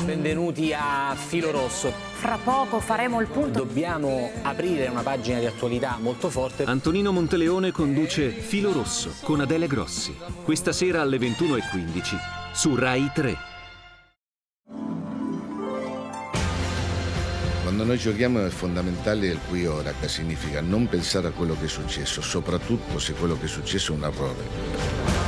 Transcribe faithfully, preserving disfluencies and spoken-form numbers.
Benvenuti a Filo Rosso. Fra poco faremo il punto. Dobbiamo aprire una pagina di attualità molto forte. Antonino Monteleone conduce Filo Rosso con Adele Grossi. Questa sera alle ventuno e quindici su Rai tre. Quando noi giochiamo è fondamentale il qui e ora, che significa non pensare a quello che è successo, soprattutto se quello che è successo è un errore.